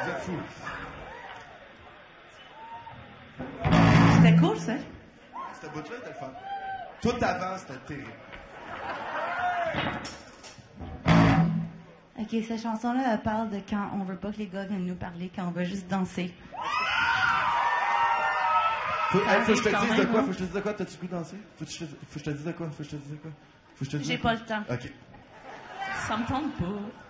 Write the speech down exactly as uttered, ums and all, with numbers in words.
Vous êtes fous. C'était cool, ça. Cette bout-là était le fun. Tout avant, c'était terrible. OK, cette chanson-là, elle parle de quand on veut pas que les gars viennent nous parler, quand on veut juste danser. Faut, hey, faut que je te quand dise même, de quoi? hein. Faut que je te dise de quoi? T'as-tu le goût de danser? Faut que je te, faut que je te dise de quoi? Faut que je te dise de quoi? Faut que je te dise J'ai de quoi? pas le temps. OK. Ça me tente pas.